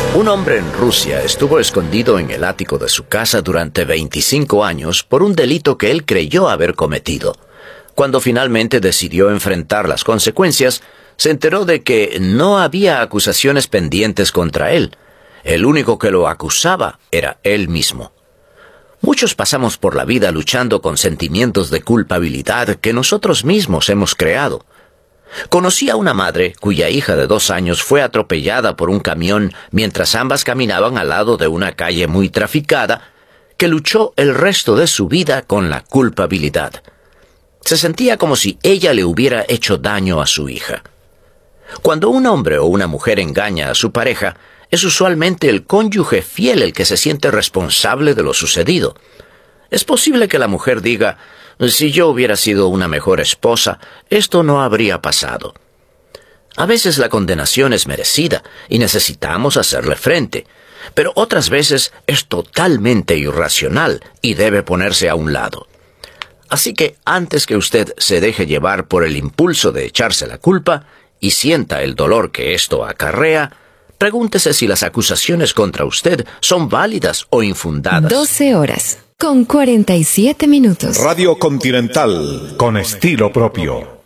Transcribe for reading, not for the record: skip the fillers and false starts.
Un hombre en Rusia estuvo escondido en el ático de su casa durante 25 años por un delito que él creyó haber cometido. Cuando finalmente decidió enfrentar las consecuencias, se enteró de que no había acusaciones pendientes contra él. El único que lo acusaba era él mismo. Muchos pasamos por la vida luchando con sentimientos de culpabilidad que nosotros mismos hemos creado. Conocí a una madre cuya hija de 2 años fue atropellada por un camión mientras ambas caminaban al lado de una calle muy traficada, que luchó el resto de su vida con la culpabilidad. Se sentía como si ella le hubiera hecho daño a su hija. Cuando un hombre o una mujer engaña a su pareja, es usualmente el cónyuge fiel el que se siente responsable de lo sucedido. Es posible que la mujer diga: si yo hubiera sido una mejor esposa, esto no habría pasado. A veces la condenación es merecida y necesitamos hacerle frente, pero otras veces es totalmente irracional y debe ponerse a un lado. Así que antes que usted se deje llevar por el impulso de echarse la culpa y sienta el dolor que esto acarrea, pregúntese si las acusaciones contra usted son válidas o infundadas. 12 horas con 47 minutos. Radio Continental, con estilo propio.